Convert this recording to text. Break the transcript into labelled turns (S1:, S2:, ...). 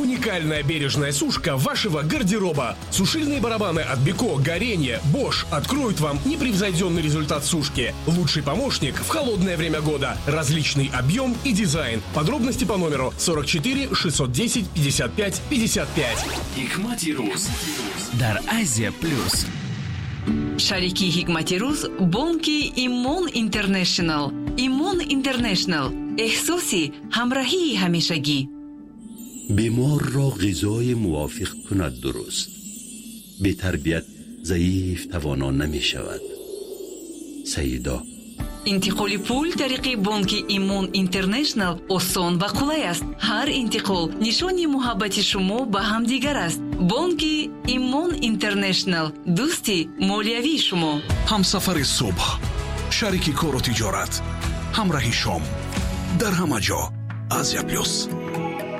S1: Уникальная бережная сушка вашего гардероба. Сушильные барабаны от Беко, Горение, Bosch откроют вам непревзойденный результат сушки. Лучший помощник в холодное время года. Различный объем и дизайн. Подробности по номеру 44 610 55 55.
S2: Hikmati Ruz дар Азия Плюс.
S3: Шарики Hikmati Ruz бонки Имон Интернешнл. Имон Интернешнл. احساسی همراهی همیشگی.
S4: بیمار را غذای موافق کند درست. بی تربیت ضعیف توانا نمی شود. سیدا
S3: انتقال پول طریق بانک ایمون اینترنشنل آسان و قلای است. هر انتقال نشانی محبت شما به هم دیگر است. بانک ایمون اینترنشنل دوستی مالیوی شما.
S5: همسفر صبح، شریک کار و تجارت، همراه شام در همه جا. آسیا پلوس.